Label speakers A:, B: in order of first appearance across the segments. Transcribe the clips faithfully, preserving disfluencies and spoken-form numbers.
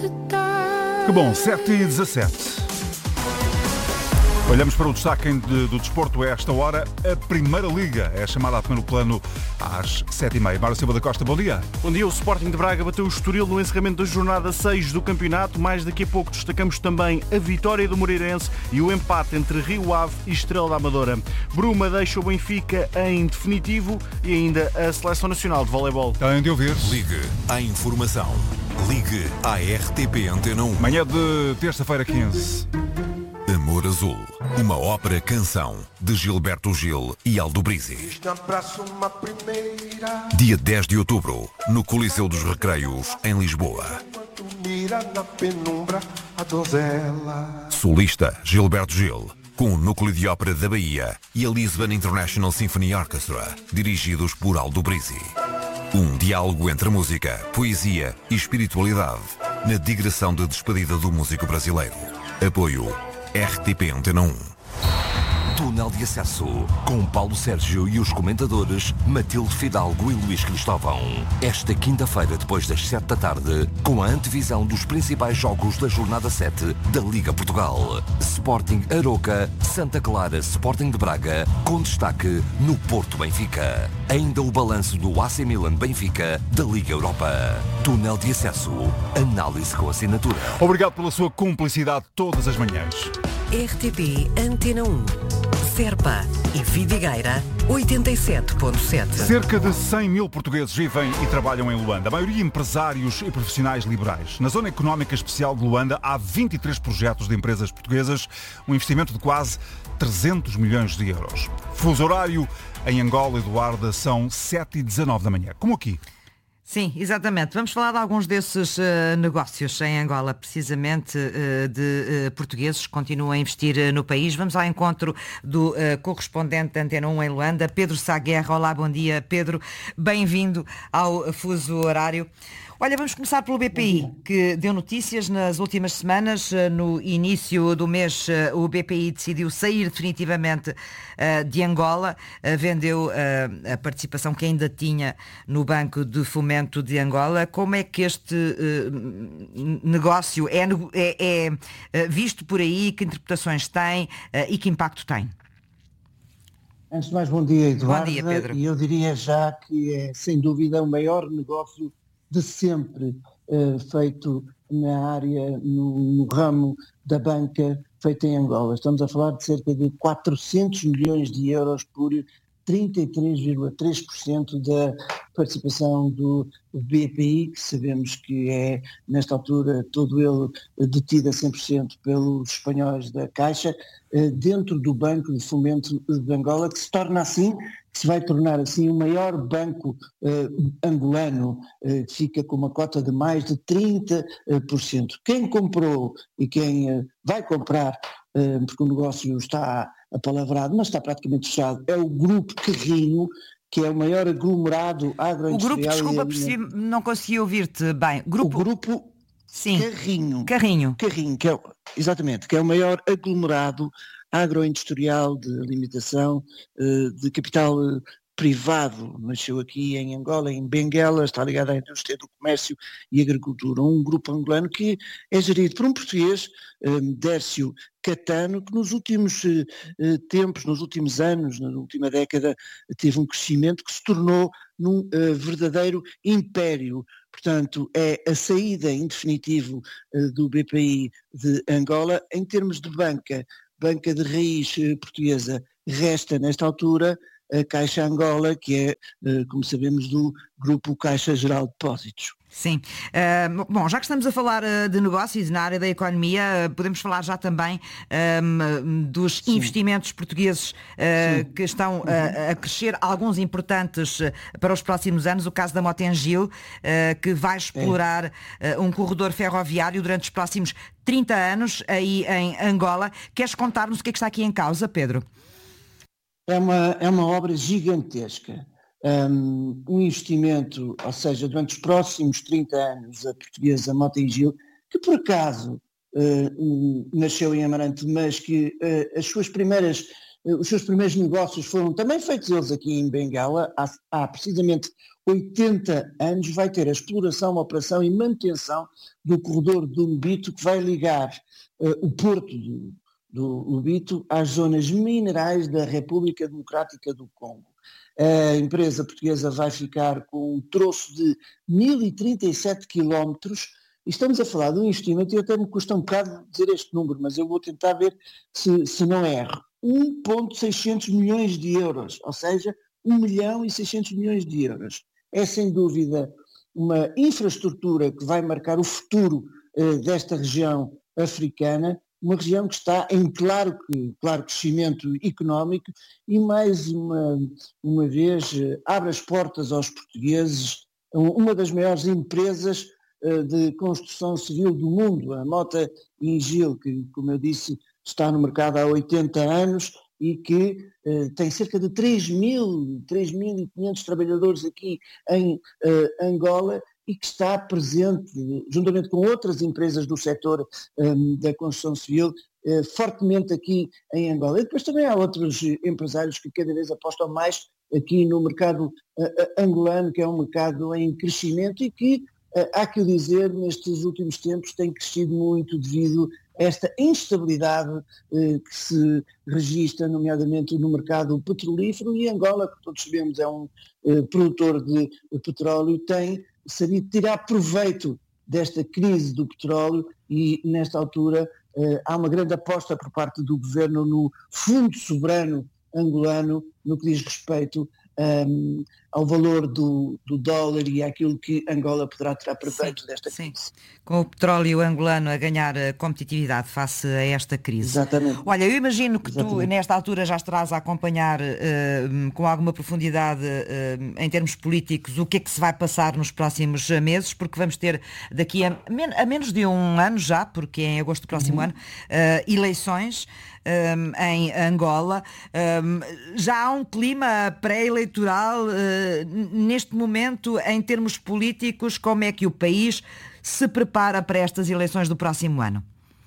A: Que bom, sete e dezassete. Olhamos para o destaque de, do desporto a esta hora. A Primeira Liga é chamada a primeiro plano às sete e meia. Mário Silva da Costa, bom dia.
B: Bom dia. O Sporting de Braga bateu o Estoril no encerramento da jornada seis do campeonato. Mais daqui a pouco destacamos também a vitória do Moreirense e o empate entre Rio Ave e Estrela da Amadora. Bruma deixa o Benfica em definitivo e ainda a Seleção Nacional de Voleibol.
A: Tem de ouvir.
C: Ligue à informação. Ligue à R T P Antena um.
A: Manhã de terça-feira quinze.
C: Amor Azul, uma ópera-canção de Gilberto Gil e Aldo Brizzi. Dia dez de outubro, no Coliseu dos Recreios, em Lisboa. Solista Gilberto Gil, com o Núcleo de Ópera da Bahia e a Lisbon International Symphony Orchestra, dirigidos por Aldo Brizzi. Um diálogo entre música, poesia e espiritualidade, na digressão de despedida do músico brasileiro. Apoio R T P Antena um. Túnel de acesso com Paulo Sérgio e os comentadores Matilde Fidalgo e Luís Cristóvão. Esta quinta-feira, depois das sete da tarde, com a antevisão dos principais jogos da jornada sete da Liga Portugal. Sporting Aroca, Santa Clara, Sporting de Braga, com destaque no Porto Benfica. Ainda o balanço do A C Milan Benfica da Liga Europa. Túnel de acesso, análise com assinatura.
A: Obrigado pela sua cumplicidade todas as manhãs.
D: R T P Antena um. Serpa e Vidigueira, oitenta e sete ponto sete.
A: Cerca de cem mil portugueses vivem e trabalham em Luanda, a maioria empresários e profissionais liberais. Na Zona Económica Especial de Luanda há vinte e três projetos de empresas portuguesas, um investimento de quase trezentos milhões de euros. Fuso horário em Angola, Eduarda, são sete e dezanove da manhã, como aqui.
E: Sim, exatamente. Vamos falar de alguns desses uh, negócios em Angola, precisamente uh, de uh, portugueses que continuam a investir uh, no país. Vamos ao encontro do uh, correspondente da Antena um em Luanda, Pedro Sá Guerra. Olá, bom dia, Pedro. Bem-vindo ao Fuso Horário. Olha, vamos começar pelo B P I, que deu notícias nas últimas semanas. No início do mês, o B P I decidiu sair definitivamente uh, de Angola, uh, vendeu uh, a participação que ainda tinha no Banco de Fomento de Angola. Como é que este uh, negócio é, é, é visto por aí? Que interpretações tem uh, e que impacto tem?
F: Antes de mais, bom dia, Eduardo.
E: Bom dia, Pedro.
F: E eu diria já que é, sem dúvida, o maior negócio de sempre uh, feito na área, no, no ramo da banca feita em Angola. Estamos a falar de cerca de quatrocentos milhões de euros por trinta e três vírgula três por cento da participação do B P I, que sabemos que é, nesta altura, todo ele detido a cem por cento pelos espanhóis da Caixa, dentro do Banco de Fomento de Angola, que se torna assim, que se vai tornar assim o maior banco uh, angolano, uh, que fica com uma cota de mais de trinta por cento. Quem comprou e quem uh, vai comprar, uh, porque o negócio está apalavrado, mas está praticamente fechado, é o Grupo Carrinho, que é o maior aglomerado agroindustrial.
E: O grupo, desculpa, por si, não consegui ouvir-te bem. Grupo...
F: O Grupo
E: Sim.
F: Carrinho.
E: Carrinho.
F: Carrinho, que é, exatamente, que é o maior aglomerado agroindustrial de alimentação de capital privado. Nasceu aqui em Angola, em Benguela, está ligado à indústria do comércio e agricultura. Um grupo angolano que é gerido por um português, Dércio Catano, que nos últimos tempos, nos últimos anos, na última década, teve um crescimento que se tornou num verdadeiro império. Portanto, é a saída em definitivo do B P I de Angola. Em termos de banca, banca de raiz portuguesa, resta nesta altura a Caixa Angola, que é, como sabemos, do Grupo Caixa Geral de Depósitos.
E: Sim. Uh, bom, já que estamos a falar uh, de negócios na área da economia, uh, podemos falar já também um, dos Sim. investimentos portugueses uh, que estão uh, uhum. a crescer, alguns importantes uh, para os próximos anos. O caso da Motengil, uh, que vai explorar uh, um corredor ferroviário durante os próximos trinta anos aí em Angola. Queres contar-nos o que é que está aqui em causa, Pedro?
F: É uma, é uma obra gigantesca. Um, um investimento, ou seja, durante os próximos trinta anos, a portuguesa Motengil, que por acaso uh, um, nasceu em Amarante, mas que uh, as suas primeiras os seus primeiros negócios foram também feitos eles aqui em Benguela, há, há precisamente oitenta anos, vai ter a exploração, a operação e manutenção do corredor do Lobito, que vai ligar uh, o porto do, do Lobito às zonas minerais da República Democrática do Congo. A empresa portuguesa vai ficar com um troço de mil e trinta e sete quilómetros, e estamos a falar de um investimento, e até me custa um bocado dizer este número, mas eu vou tentar ver se, se não erro. um vírgula seiscentos milhões de euros, ou seja, um milhão e seiscentos milhões de euros. É sem dúvida uma infraestrutura que vai marcar o futuro eh, desta região africana, uma região que está em claro, claro crescimento económico e mais uma, uma vez eh, abre as portas aos portugueses, uma das maiores empresas eh, de construção civil do mundo, a Mota Ingil, que, como eu disse, está no mercado há oitenta anos e que eh, tem cerca de três mil, três mil e quinhentos trabalhadores aqui em eh, Angola e que está presente, juntamente com outras empresas do setor um, da construção civil, eh, fortemente aqui em Angola. E depois também há outros empresários que cada vez apostam mais aqui no mercado uh, angolano, que é um mercado em crescimento e que, uh, há que o dizer, nestes últimos tempos tem crescido muito devido a esta instabilidade uh, que se registra, nomeadamente no mercado petrolífero, e Angola, que todos sabemos é um uh, produtor de petróleo, tem sabido tirar proveito desta crise do petróleo e, nesta altura, eh, há uma grande aposta por parte do governo no Fundo Soberano Angolano, no que diz respeito um, ao valor do, do dólar e àquilo que Angola poderá tirar proveito sim, desta crise.
E: Sim. Com o petróleo angolano a ganhar competitividade face a esta crise.
F: Exatamente.
E: Olha, eu imagino que
F: Exatamente.
E: tu, nesta altura, já estarás a acompanhar uh, com alguma profundidade, uh, em termos políticos, o que é que se vai passar nos próximos meses, porque vamos ter daqui a, men- a menos de um ano já, porque é em agosto do próximo uhum. ano, uh, eleições um, em Angola. Um, já há um clima pré-eleitoral uh, neste momento, em termos políticos, como é que o país se prepara para estas eleições do próximo ano?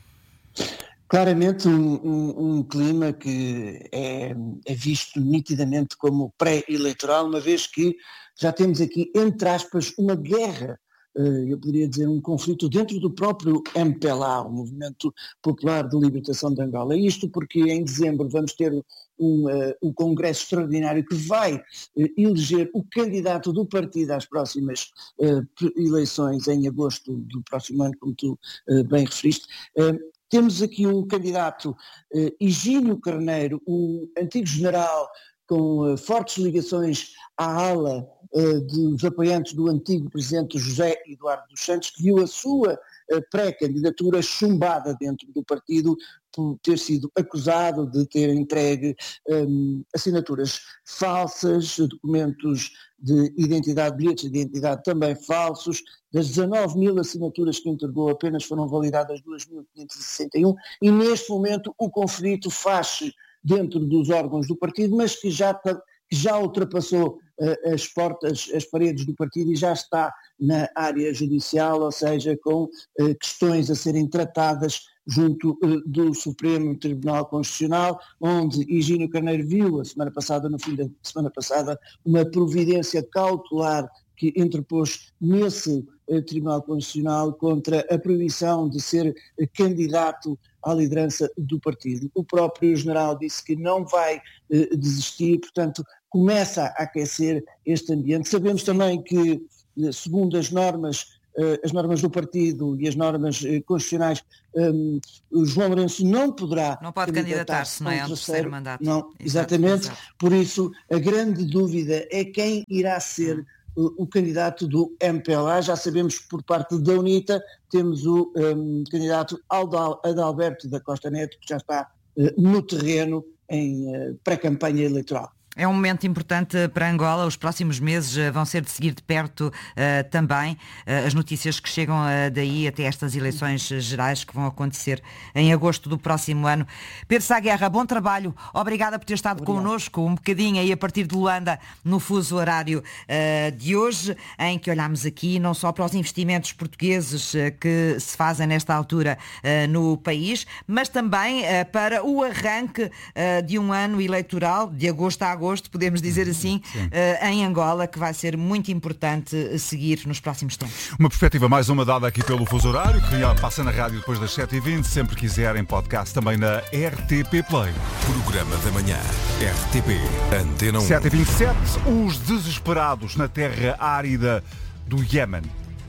F: Claramente um, um, um clima que é, é visto nitidamente como pré-eleitoral, uma vez que já temos aqui, entre aspas, uma guerra, eu poderia dizer um conflito dentro do próprio M P L A, o Movimento Popular de Libertação de Angola. Isto porque em dezembro vamos ter um, uh, um congresso extraordinário que vai uh, eleger o candidato do partido às próximas uh, eleições em agosto do próximo ano, como tu uh, bem referiste. Uh, temos aqui um candidato, uh, Higínio Carneiro, um antigo general com uh, fortes ligações à ala uh, dos apoiantes do antigo presidente José Eduardo dos Santos, que viu a sua uh, pré-candidatura chumbada dentro do partido por ter sido acusado de ter entregue um, assinaturas falsas, documentos de identidade, bilhetes de identidade também falsos. Das dezanove mil assinaturas que entregou, apenas foram validadas duas mil quinhentas e sessenta e um, e neste momento o conflito faz-se dentro dos órgãos do partido, mas que já, que já ultrapassou uh, as portas, as paredes do partido e já está na área judicial, ou seja, com uh, questões a serem tratadas junto uh, do Supremo Tribunal Constitucional, onde Higínio Carneiro viu a semana passada, no fim da semana passada, uma providência cautelar que interpôs nesse uh, Tribunal Constitucional contra a proibição de ser uh, candidato à liderança do partido. O próprio general disse que não vai uh, desistir, portanto, começa a aquecer este ambiente. Sabemos também que, uh, segundo as normas, uh, as normas do partido e as normas uh, constitucionais, um, o João Lourenço não poderá
E: não pode candidatar-se, não é? Ao terceiro mandato.
F: Não, exato, exatamente. Exato. Por isso, a grande dúvida é quem irá ser o candidato do M P L A. Já sabemos que por parte da UNITA temos o um, candidato Adalberto da Costa Neto, que já está uh, no terreno em uh, pré-campanha eleitoral.
E: É um momento importante para Angola. Os próximos meses vão ser de seguir de perto uh, também uh, as notícias que chegam uh, daí até estas eleições gerais que vão acontecer em agosto do próximo ano. Pedro Sá Guerra, bom trabalho. Obrigada por ter estado Obrigado. connosco um bocadinho aí a partir de Luanda no fuso horário uh, de hoje, em que olhámos aqui não só para os investimentos portugueses uh, que se fazem nesta altura uh, no país, mas também uh, para o arranque uh, de um ano eleitoral, de agosto a agosto, podemos dizer assim, uh, em Angola, que vai ser muito importante seguir nos próximos tempos.
A: Uma perspectiva mais uma dada aqui pelo fuso horário, que passa na rádio depois das sete e vinte, sempre quiserem podcast também na R T P Play.
C: Programa da manhã, R T P, Antena um.
A: sete e vinte e sete, os desesperados na terra árida do Iémen.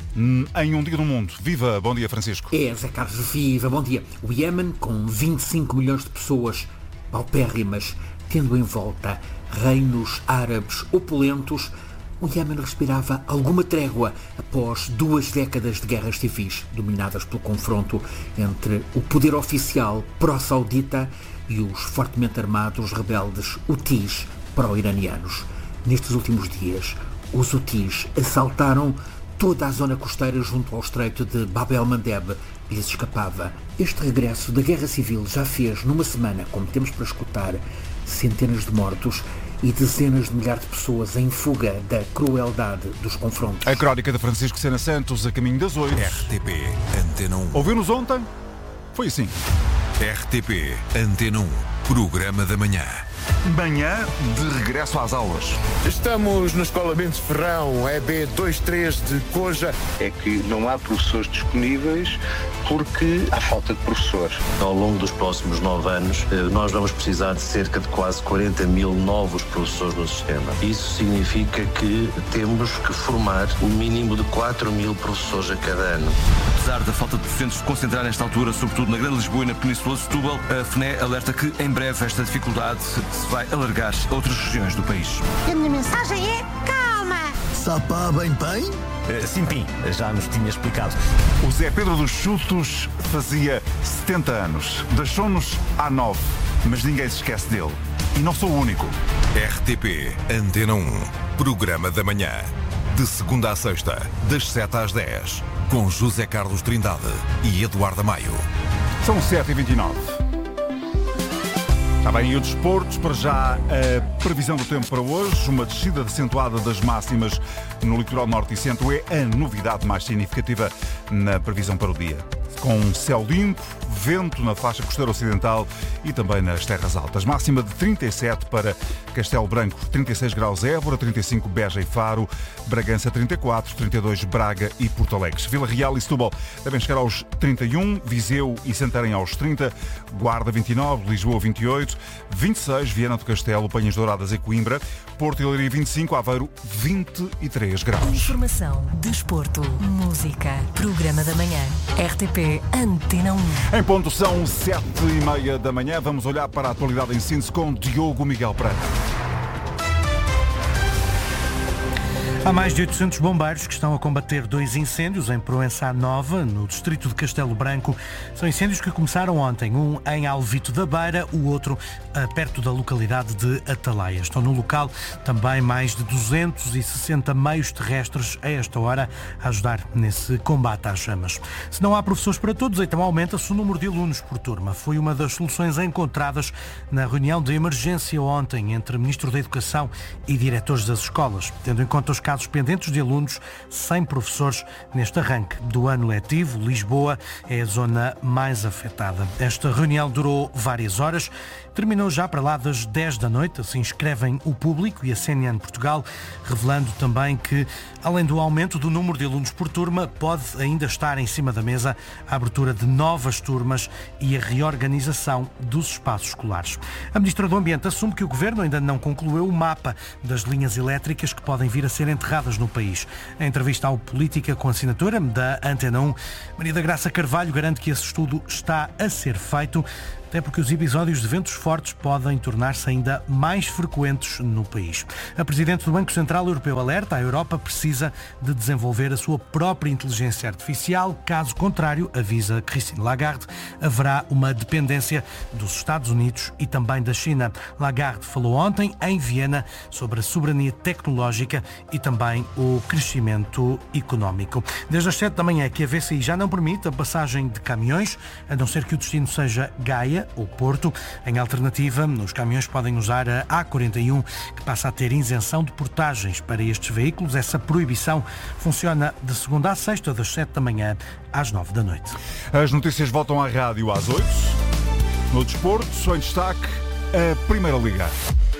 A: Em um dia do mundo. Viva, bom dia, Francisco.
G: É, Zé Carlos, viva, bom dia. O Iémen, com vinte e cinco milhões de pessoas paupérrimas, tendo em volta reinos árabes opulentos, o Iémen respirava alguma trégua após duas décadas de guerras civis, dominadas pelo confronto entre o poder oficial pró-saudita e os fortemente armados rebeldes Houthis pró-iranianos. Nestes últimos dias, os Houthis assaltaram toda a zona costeira junto ao estreito de Bab el-Mandeb, que lhes escapava. Este regresso da guerra civil já fez, numa semana, como temos para escutar, centenas de mortos e dezenas de milhares de pessoas em fuga da crueldade dos confrontos.
A: A crónica de Francisco Sena Santos, a caminho das oito.
C: R T P, Antena um.
A: Ouviu-nos ontem? Foi assim.
C: R T P, Antena um. Programa da manhã.
A: Manhã de regresso às aulas.
H: Estamos na Escola Mendes Ferrão, E B vinte e três de Coja.
I: É que não há professores disponíveis porque há falta de professores.
J: Ao longo dos próximos nove anos, nós vamos precisar de cerca de quase quarenta mil novos professores no sistema. Isso significa que temos que formar o mínimo de quatro mil professores a cada ano.
K: Apesar da falta de docentes se concentrar nesta altura, sobretudo na Grande Lisboa e na Península de Setúbal, a F N E alerta que em breve esta dificuldade se vai alargar a outras regiões do país.
L: A minha mensagem é calma!
M: Sapá bem bem?
N: Uh, sim, Pim, já nos tinha explicado.
A: O Zé Pedro dos Chutos fazia setenta anos. Deixou-nos há nove, mas ninguém se esquece dele. E não sou o único.
C: R T P, Antena um. Programa da manhã. De segunda a sexta, das sete às dez. Com José Carlos Trindade e Eduardo Maio.
A: São sete e vinte e nove. Está bem, e o desporto, para já a previsão do tempo para hoje, uma descida acentuada das máximas no litoral norte e centro é a novidade mais significativa na previsão para o dia. Com céu limpo, vento na faixa costeira ocidental e também nas terras altas. Máxima de trinta e sete para Castelo Branco, trinta e seis graus Évora, trinta e cinco Beja e Faro, Bragança trinta e quatro, trinta e dois Braga e Porto Alegre. Vila Real e Setúbal devem chegar aos trinta e um, Viseu e Santarém aos trinta, Guarda vinte e nove, Lisboa vinte e oito, vinte e seis, Viana do Castelo, Penhas Douradas e Coimbra, Porto e Leiria vinte e cinco, Aveiro vinte e três graus.
D: Informação, desporto, música, programa da manhã, R T P Antena um.
A: Em ponto são sete e meia da manhã, vamos olhar para a atualidade em síntese com Diogo Miguel Pereira.
B: Há mais de oitocentos bombeiros que estão a combater dois incêndios em Proença Nova, no distrito de Castelo Branco. São incêndios que começaram ontem, um em Alvito da Beira, o outro perto da localidade de Atalaia. Estão no local também mais de duzentos e sessenta meios terrestres a esta hora a ajudar nesse combate às chamas. Se não há professores para todos, então aumenta-se o número de alunos por turma. Foi uma das soluções encontradas na reunião de emergência ontem entre o Ministro da Educação e diretores das escolas, tendo em conta os casos pendentes de alunos sem professores neste arranque do ano letivo. Lisboa é a zona mais afetada. Esta reunião durou várias horas, terminou já para lá das dez da noite, assim escrevem o Público e a C N N Portugal, revelando também que, além do aumento do número de alunos por turma, pode ainda estar em cima da mesa a abertura de novas turmas e a reorganização dos espaços escolares. A Ministra do Ambiente assume que o Governo ainda não concluiu o mapa das linhas elétricas que podem vir a ser enterradas no país. Em entrevista ao Política com assinatura da Antena um, Maria da Graça Carvalho garante que esse estudo está a ser feito.
O: até porque os episódios de ventos fortes podem tornar-se ainda mais frequentes no país. A Presidente do Banco Central Europeu alerta: a Europa precisa de desenvolver a sua própria inteligência artificial, caso contrário, avisa Christine Lagarde, haverá uma dependência dos Estados Unidos e também da China. Lagarde falou ontem em Viena sobre a soberania tecnológica e também o crescimento económico. Desde as sete da manhã que a V C I já não permite a passagem de caminhões, a não ser que o destino seja Gaia ou Porto. Em alternativa, os caminhões podem usar a A quarenta e um, que passa a ter isenção de portagens para estes veículos. Essa proibição funciona de segunda a sexta, das sete da manhã às nove da noite.
A: As notícias voltam à rádio às oito. No desporto, só em destaque, a Primeira Liga.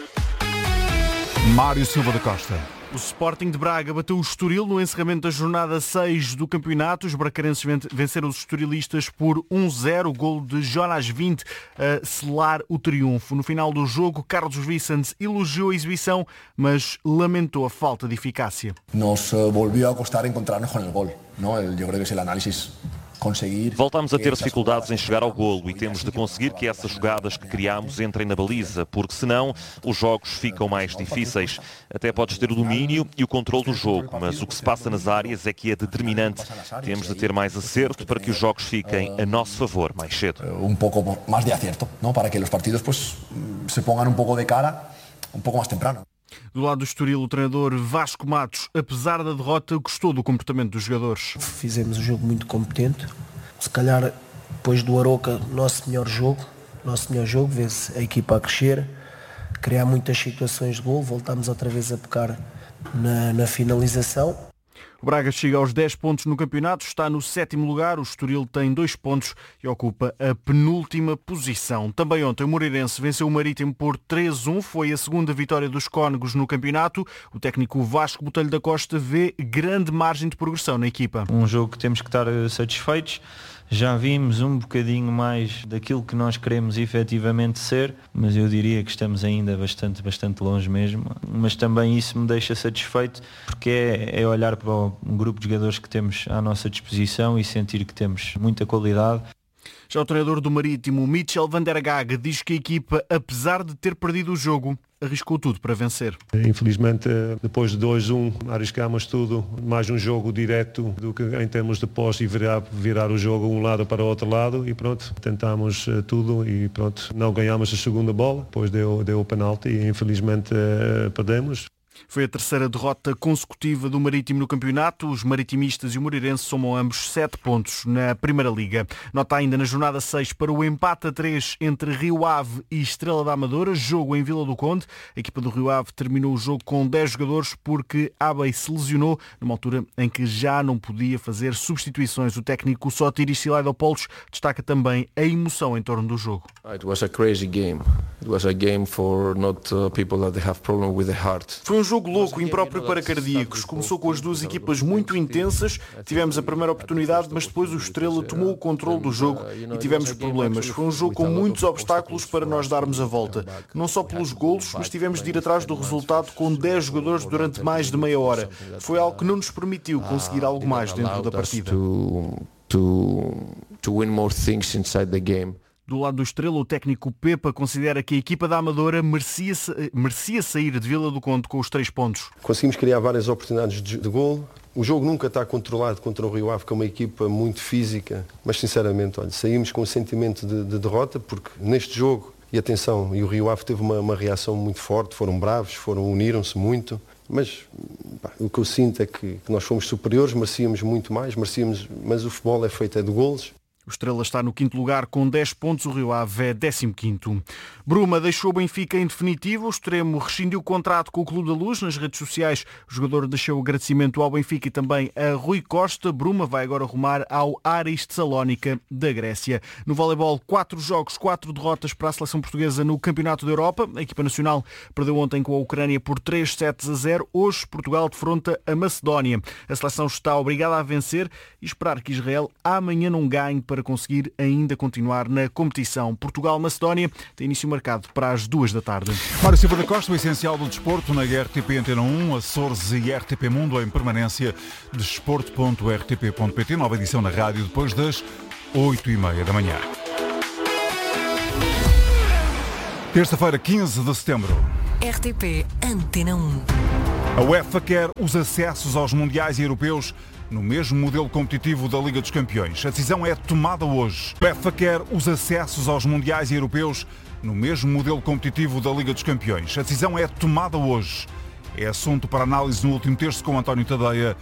A: Mário Silva da Costa.
B: O Sporting de Braga bateu o Estoril no encerramento da jornada seis do campeonato. Os bracarenses venceram os estorilistas por um zero, o golo de Jonas Vinte a selar o triunfo. No final do jogo, Carlos Vicente elogiou a exibição, mas lamentou a falta de eficácia.
P: Nos volvió a costar encontrarnos con el gol, ¿no? Eu creo que es el análisis.
Q: Voltámos a ter dificuldades em chegar ao golo e temos de conseguir que essas jogadas que criámos entrem na baliza, porque senão os jogos ficam mais difíceis. Até podes ter o domínio e o controle do jogo, mas o que se passa nas áreas é que é determinante. Temos de ter mais acerto para que os jogos fiquem a nosso favor mais cedo.
P: Um pouco mais de acerto, não? Para que os partidos pues, se pongan um pouco de cara, um pouco mais temprano.
B: Do lado do Estoril, o treinador Vasco Matos, apesar da derrota, gostou do comportamento dos jogadores.
R: Fizemos um jogo muito competente. Se calhar, depois do Aroca, nosso melhor jogo. Nosso melhor jogo, vê-se a equipa a crescer, criar muitas situações de gol. Voltámos outra vez a pecar na, na finalização.
B: O Braga chega aos dez pontos no campeonato, está no sétimo lugar, o Estoril tem dois pontos e ocupa a penúltima posição. Também ontem o Moreirense venceu o Marítimo por três a um, foi a segunda vitória dos cónegos no campeonato. O técnico Vasco Botelho da Costa vê grande margem de progressão na equipa.
S: Um jogo que temos que estar satisfeitos. Já vimos um bocadinho mais daquilo que nós queremos efetivamente ser, mas eu diria que estamos ainda bastante, bastante longe mesmo. Mas também isso me deixa satisfeito, porque é, é olhar para um grupo de jogadores que temos à nossa disposição e sentir que temos muita qualidade.
B: Já o treinador do Marítimo, Michel van der Gaag, diz que a equipa, apesar de ter perdido o jogo, arriscou tudo para vencer.
T: Infelizmente, depois de dois a um, arriscámos tudo, mais um jogo direto do que em termos de posse e virar, virar o jogo um lado para o outro lado e pronto, tentámos tudo e pronto, não ganhámos a segunda bola, depois deu, deu o penalti e infelizmente perdemos.
B: Foi a terceira derrota consecutiva do Marítimo no campeonato. Os maritimistas e o Moreirense somam ambos sete pontos na Primeira Liga. Nota ainda na jornada seis para o empate a três entre Rio Ave e Estrela da Amadora, jogo em Vila do Conde. A equipa do Rio Ave terminou o jogo com dez jogadores porque Abei se lesionou numa altura em que já não podia fazer substituições. O técnico Sotiris Silaidopoulos destaca também a emoção em torno do jogo.
U: It was a crazy game. It was a game for not uh, people that have problem with the heart.
B: Foi um jogo louco, impróprio para cardíacos. Começou com as duas equipas muito intensas, tivemos a primeira oportunidade, mas depois o Estrela tomou o controle do jogo e tivemos problemas. Foi um jogo com muitos obstáculos para nós darmos a volta. Não só pelos golos, mas tivemos de ir atrás do resultado com dez jogadores durante mais de meia hora. Foi algo que não nos permitiu conseguir algo mais dentro da partida. Do lado do Estrela, o técnico Pepa considera que a equipa da Amadora merecia, merecia sair de Vila do Conde com os três pontos.
V: Conseguimos criar várias oportunidades de, de gol. O jogo nunca está controlado contra o Rio Ave, que é uma equipa muito física, mas sinceramente, olha, saímos com um sentimento de, de derrota, porque neste jogo, e atenção, e o Rio Ave teve uma, uma reação muito forte, foram bravos, foram, uniram-se muito, mas pá, o que eu sinto é que, que nós fomos superiores, merecíamos muito mais, merecíamos, mas o futebol é feito é de golos.
B: O Estrela está no quinto lugar com dez pontos, o Rio Ave é décimo quinto. Bruma deixou o Benfica em definitivo, o extremo rescindiu o contrato com o Clube da Luz. Nas redes sociais, o jogador deixou o agradecimento ao Benfica e também a Rui Costa. Bruma vai agora rumar ao Aris de Salónica, da Grécia. No voleibol, quatro jogos, quatro derrotas para a seleção portuguesa no Campeonato da Europa. A equipa nacional perdeu ontem com a Ucrânia por três sets a zero. Hoje, Portugal defronta a Macedónia. A seleção está obrigada a vencer e esperar que Israel amanhã não ganhe para para conseguir ainda continuar na competição. Portugal-Macedónia tem início marcado para as duas da tarde.
A: Mário Silva da Costa, o essencial do desporto na R T P Antena um, Açores e R T P Mundo em permanência, desporto ponto r t p ponto p t, nova edição na rádio depois das oito e meia da manhã. Terça-feira, quinze de setembro.
D: R T P Antena um.
A: A UEFA quer os acessos aos mundiais e europeus no mesmo modelo competitivo da Liga dos Campeões. A decisão é tomada hoje. A UEFA quer os acessos aos mundiais e europeus no mesmo modelo competitivo da Liga dos Campeões. A decisão é tomada hoje. É assunto para análise no último terço com António Tadeia